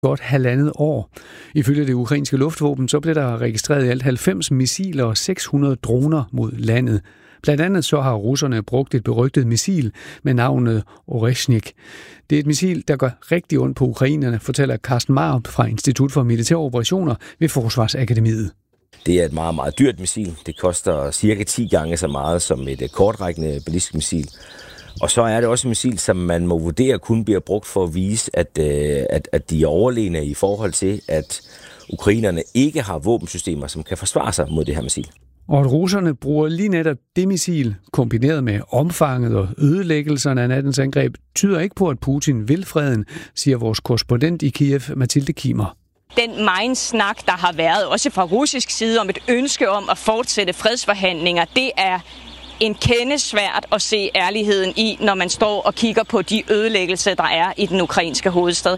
godt 1,5 år. Ifølge det ukrainske luftvåben, så blev der registreret i alt 90 missiler og 600 droner mod landet. Blandt andet så har russerne brugt et berygtet missil med navnet Oreshnik. Det er et missil, der gør rigtig ondt på ukrainerne, fortæller Carsten Marup fra Institut for Militære Operationer ved Forsvarsakademiet. Det er et meget, meget dyrt missil. Det koster cirka 10 gange så meget som et kortrækkende ballistisk missil. Og så er det også et missil, som man må vurdere kun bliver brugt for at vise, at de er overlegne i forhold til, at ukrainerne ikke har våbensystemer, som kan forsvare sig mod det her missil. Og at russerne bruger lige netop det missil, kombineret med omfanget og ødelæggelserne af nattens angreb, tyder ikke på, at Putin vil freden, siger vores korrespondent i Kiev, Mathilde Kimer. Den megen snak, der har været, også fra russisk side, om et ønske om at fortsætte fredsforhandlinger, det er en kende svært at se ærligheden i, når man står og kigger på de ødelæggelser, der er i den ukrainske hovedstad.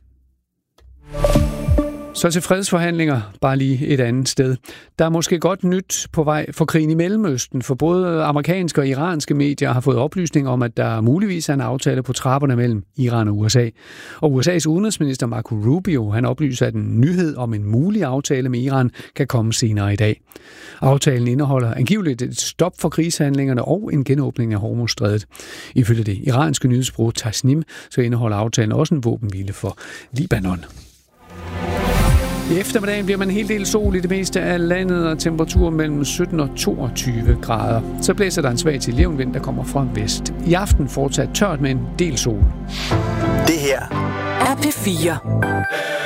Så til fredsforhandlinger, bare lige et andet sted. Der er måske godt nyt på vej for krigen i Mellemøsten, for både amerikanske og iranske medier har fået oplysning om, at der muligvis er en aftale på trapperne mellem Iran og USA. Og USA's udenrigsminister Marco Rubio, han oplyser, at en nyhed om en mulig aftale med Iran kan komme senere i dag. Aftalen indeholder angiveligt et stop for krigshandlingerne og en genåbning af Hormuzstrædet. Ifølge det iranske nyhedsbureau Tasnim, så indeholder aftalen også en våbenhvile for Libanon. I eftermiddagen bliver man en hel del sol i det meste af landet, og temperaturer mellem 17 og 22 grader. Så blæser der en svag til jævn vind, der kommer fra vest. I aften fortsat tørt med en del sol. Det her er P4.